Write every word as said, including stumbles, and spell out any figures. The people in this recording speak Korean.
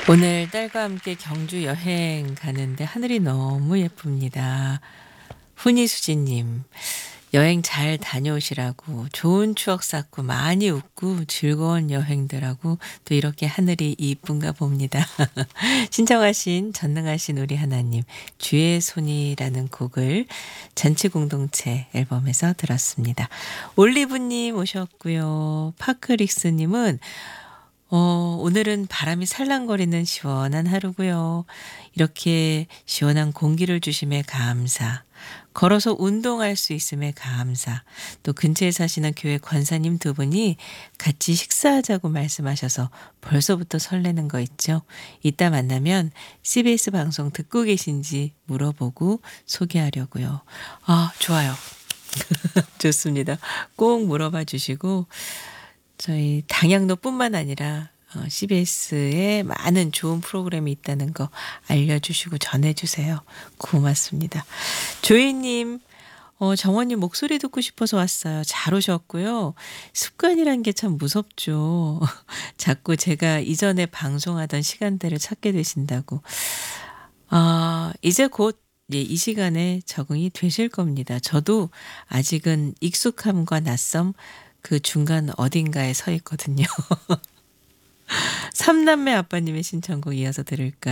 오늘 딸과 함께 경주 여행 가는데 하늘이 너무 예쁩니다. 훈이수진 님. 여행 잘 다녀오시라고 좋은 추억 쌓고 많이 웃고 즐거운 여행들하고 또 이렇게 하늘이 이쁜가 봅니다. 신청하신 전능하신 우리 하나님 주의 손이라는 곡을 잔치 공동체 앨범에서 들었습니다. 올리브님 오셨고요. 파크릭스님은 어, 오늘은 바람이 살랑거리는 시원한 하루고요. 이렇게 시원한 공기를 주심에 감사. 걸어서 운동할 수 있음에 감사. 또 근처에 사시는 교회 권사님 두 분이 같이 식사하자고 말씀하셔서 벌써부터 설레는 거 있죠. 이따 만나면 씨비에스 방송 듣고 계신지 물어보고 소개하려고요. 아, 좋아요. 좋습니다. 꼭 물어봐 주시고 저희 당양로뿐만 아니라 어, 씨비에스에 많은 좋은 프로그램이 있다는 거 알려주시고 전해주세요. 고맙습니다. 조이님, 어, 정원님 목소리 듣고 싶어서 왔어요. 잘 오셨고요. 습관이란 게 참 무섭죠. 자꾸 제가 이전에 방송하던 시간대를 찾게 되신다고. 아, 이제 곧 예, 이 시간에 적응이 되실 겁니다. 저도 아직은 익숙함과 낯섦 그 중간 어딘가에 서 있거든요. 삼남매 아빠님의 신청곡 이어서 들을까요?